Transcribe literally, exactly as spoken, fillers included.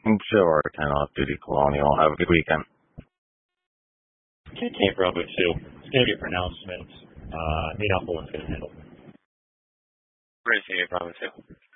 Sure, ten off-duty Colonial. Have a good weekend. Camp Bravo two. It's going to be a pronouncement. Uh, Nate Alpha one's going to handle it. Great, Camp Bravo two.